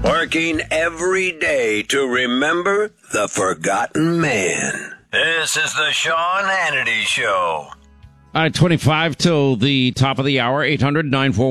Working every day to remember the forgotten man. This is the Sean Hannity Show. All right, 25 till the top of the hour, 800-941.